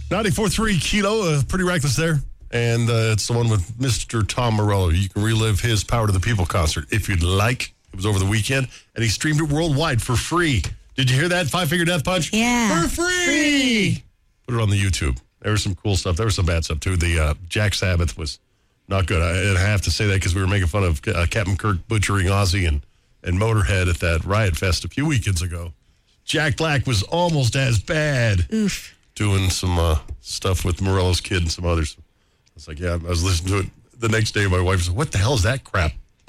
94.3 Kilo, pretty reckless there. And it's the one with Mr. Tom Morello. You can relive his Power to the People concert if you'd like. It was over the weekend, and he streamed it worldwide for free. Did you hear that? Five Finger Death Punch? Yeah. For free! Put it on the YouTube. There was some cool stuff. There was some bad stuff, too. The Jack Sabbath was not good. I have to say that because we were making fun of Captain Kirk butchering Ozzy and Motorhead at that Riot Fest a few weekends ago. Jack Black was almost as bad. Oof. Doing some stuff with Morello's kid and some others. It's like, yeah, I was listening to it the next day. My wife said, what the hell is that crap?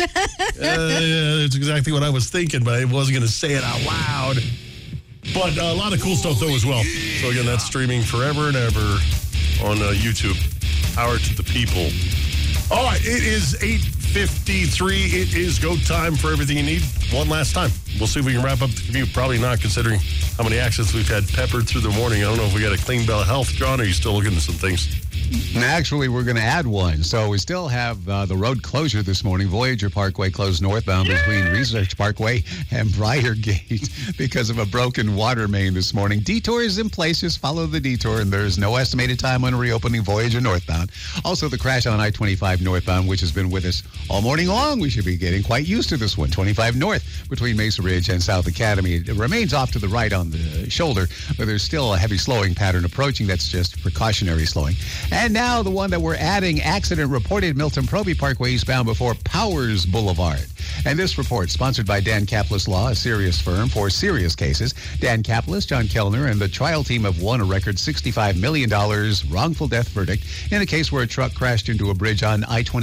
It's exactly what I was thinking, but I wasn't going to say it out loud. But a lot of cool stuff, though, as well. So, again, that's streaming forever and ever on YouTube. Power to the People. All right, it is 8:53. It is go time for everything you need one last time. We'll see if we can wrap up the commute. Probably not, considering how many accidents we've had peppered through the morning. I don't know if we got a clean bill of health, John, or are you still looking at some things? Actually, we're going to add one. So we still have the road closure this morning. Voyager Parkway closed northbound between Research Parkway and Briargate because of a broken water main this morning. Detour is in place. Just follow the detour, and there's no estimated time on reopening Voyager northbound. Also, the crash on I-25 northbound, which has been with us all morning long. We should be getting quite used to this one. 25 north between Mesa Ridge and South Academy. It remains off to the right on the shoulder, but there's still a heavy slowing pattern approaching. That's just precautionary slowing. And now the one that we're adding, accident reported Milton Proby Parkway eastbound before Powers Boulevard. And this report, sponsored by Dan Caplis Law, a serious firm for serious cases. Dan Caplis, John Kellner, and the trial team have won a record $65 million wrongful death verdict in a case where a truck crashed into a bridge on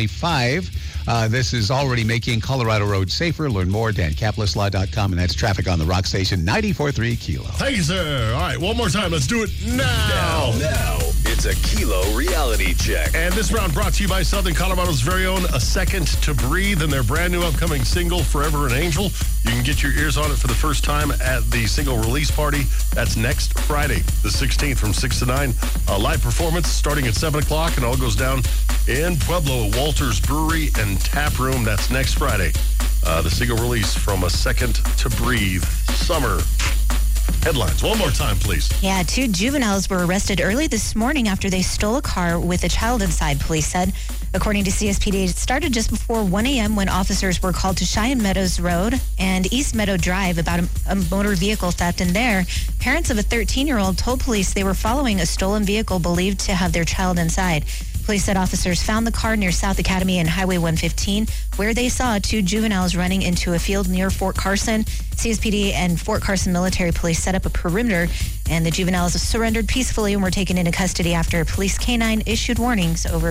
I-25. This is already making Colorado roads safer. Learn more at dancaplisLaw.com, and that's traffic on the Rock Station 94.3 Kilo. Thank you, sir. All right, one more time. Let's do it now. Now, it's a Kilo reality check. And this round brought to you by Southern Colorado's very own A Second to Breathe and their brand new upcoming single, Forever an Angel. You can get your ears on it for the first time at the single release party. That's next Friday, the 16th from 6 to 9. A live performance starting at 7 o'clock, and all goes down in Pueblo at Walters Brewery and Tap Room. That's next Friday. The single release from A Second to Breathe, Summer. Headlines. One more time, please. Yeah, 2 juveniles were arrested early this morning after they stole a car with a child inside, police said. According to CSPD, it started just before 1 a.m. when officers were called to Cheyenne Meadows Road and East Meadow Drive about a motor vehicle theft. And there, parents of a 13-year-old told police they were following a stolen vehicle believed to have their child inside. Police said officers found the car near South Academy and Highway 115, where they saw 2 juveniles running into a field near Fort Carson. CSPD and Fort Carson Military Police set up a perimeter, and the juveniles surrendered peacefully and were taken into custody after police canine issued warnings of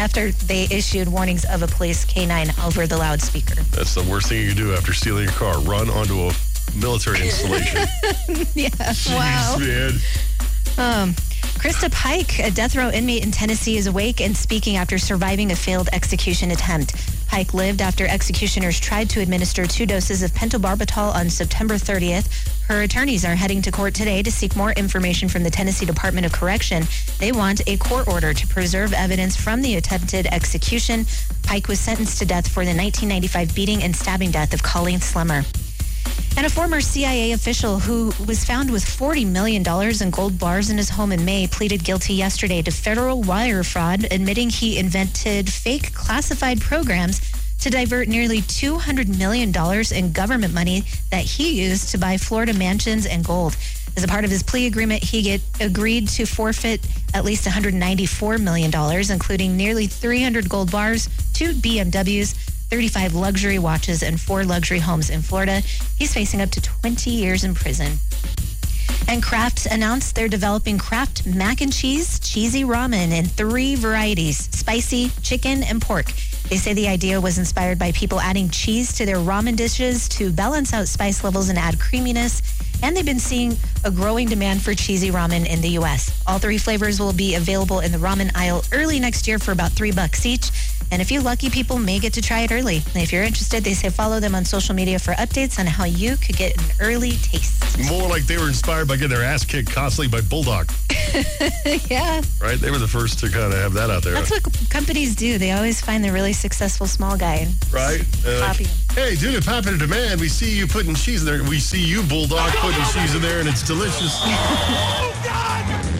a police canine over the loudspeaker. That's the worst thing you can do after stealing a car. Run onto a military installation. Yeah, Jeez, wow. Man. Krista Pike, a death row inmate in Tennessee, is awake and speaking after surviving a failed execution attempt. Pike lived after executioners tried to administer 2 doses of pentobarbital on September 30th. Her attorneys are heading to court today to seek more information from the Tennessee Department of Correction. They want a court order to preserve evidence from the attempted execution. Pike was sentenced to death for the 1995 beating and stabbing death of Colleen Slimmer. And a former CIA official who was found with $40 million in gold bars in his home in May pleaded guilty yesterday to federal wire fraud, admitting he invented fake classified programs to divert nearly $200 million in government money that he used to buy Florida mansions and gold. As a part of his plea agreement, he agreed to forfeit at least $194 million, including nearly 300 gold bars, 2 BMWs, 35 luxury watches, and 4 luxury homes in Florida. He's facing up to 20 years in prison. And Kraft announced they're developing Kraft mac and cheese, cheesy ramen in 3 varieties, spicy, chicken, and pork. They say the idea was inspired by people adding cheese to their ramen dishes to balance out spice levels and add creaminess. And they've been seeing a growing demand for cheesy ramen in the U.S. All 3 flavors will be available in the ramen aisle early next year for about $3 each. And a few lucky people may get to try it early. If you're interested, they say follow them on social media for updates on how you could get an early taste. More like they were inspired by getting their ass kicked constantly by Bulldog. Yeah. Right? They were the first to kind of have that out there. That's what companies do. They always find the really successful small guy and right? copy him. Hey, due to popular demand, we see you putting cheese in there. We see you, Bulldog, putting cheese in there, and it's delicious. Oh, God!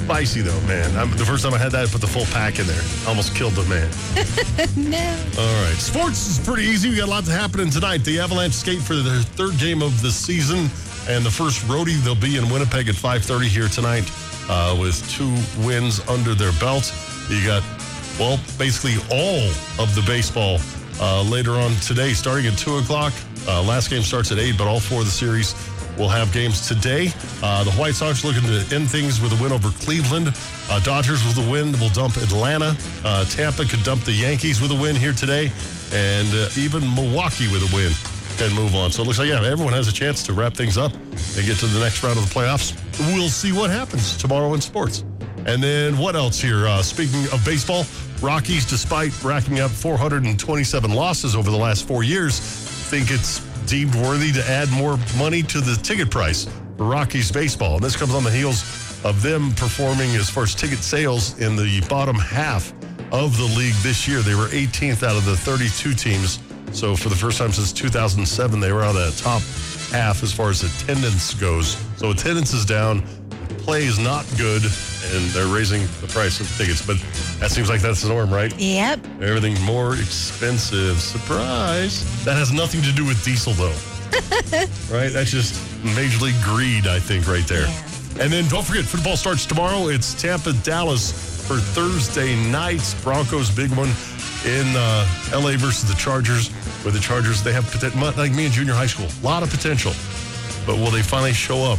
spicy, though, man. The first time I had that, I put the full pack in there. Almost killed the man. No. All right. Sports is pretty easy. We got lots happening tonight. The Avalanche skate for their third game of the season. And the first roadie, they'll be in Winnipeg at 5:30 here tonight with 2 wins under their belt. You got, well, basically all of the baseball later on today, starting at 2 o'clock. Last game starts at 8, but all 4 of the series will have games today. The White Sox looking to end things with a win over Cleveland. Dodgers with a win will dump Atlanta. Tampa could dump the Yankees with a win here today. And even Milwaukee with a win can move on. So it looks like, everyone has a chance to wrap things up and get to the next round of the playoffs. We'll see what happens tomorrow in sports. And then what else here? Speaking of baseball, Rockies, despite racking up 427 losses over the last 4 years, think it's deemed worthy to add more money to the ticket price for Rockies baseball. And this comes on the heels of them performing as far as ticket sales in the bottom half of the league this year. They were 18th out of the 32 teams. So for the first time since 2007, they were out of that top half as far as attendance goes. So attendance is down, play is not good, and they're raising the price of tickets. But that seems like that's the norm, right? Yep. Everything more expensive. Surprise. That has nothing to do with diesel, though. Right? That's just Major League greed, I think, right there. Yeah. And then don't forget, football starts tomorrow. It's Tampa-Dallas for Thursday night. Broncos, big one in L.A. versus the Chargers. Where the Chargers, they have, like me in junior high school, a lot of potential. But will they finally show up?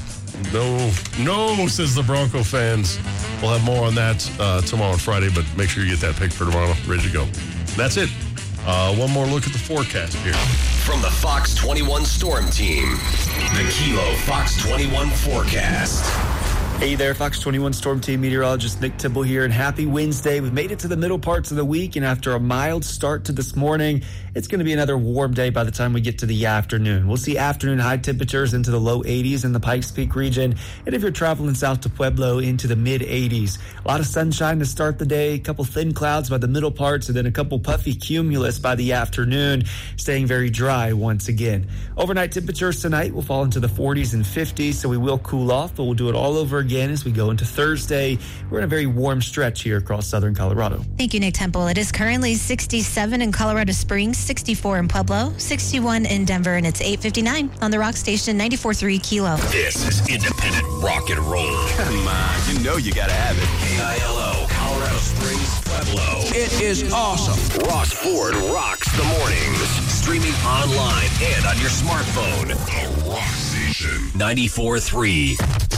No, says the Bronco fans. We'll have more on that tomorrow and Friday, but make sure you get that pick for tomorrow ready to go. That's it. One more look at the forecast here. From the Fox 21 Storm Team, the Kilo Fox 21 forecast. Hey there, Fox 21 Storm Team meteorologist Nick Tibble here, and happy Wednesday. We've made it to the middle parts of the week, and after a mild start to this morning, it's going to be another warm day by the time we get to the afternoon. We'll see afternoon high temperatures into the low 80s in the Pikes Peak region, and if you're traveling south to Pueblo, into the mid 80s. A lot of sunshine to start the day, a couple thin clouds by the middle parts, and then a couple puffy cumulus by the afternoon, staying very dry once again. Overnight temperatures tonight will fall into the 40s and 50s, so we will cool off, but we'll do it all over again as we go into Thursday. We're in a very warm stretch here across southern Colorado. Thank you, Nick Temple. It is currently 67 in Colorado Springs, 64 in Pueblo, 61 in Denver, and it's 8:59 on the Rock Station 94.3 Kilo. This is independent rock and roll. Come on, you know you gotta have it. KILO, Colorado Springs, Pueblo. It is awesome. Ross Ford rocks the mornings. Streaming online and on your smartphone. The Rock Station 94.3.